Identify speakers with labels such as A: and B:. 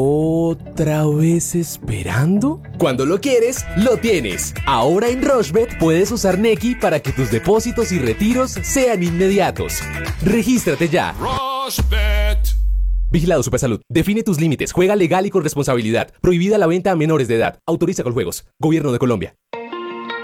A: ¿Otra vez esperando?
B: Cuando lo quieres, lo tienes. Ahora en Rushbet puedes usar Nequi para que tus depósitos y retiros sean inmediatos. ¡Regístrate ya!
C: Rushbet.
B: Vigilado Supersalud. Define tus límites. Juega legal y con responsabilidad. Prohibida la venta a menores de edad. Autoriza con juegos. Gobierno de Colombia.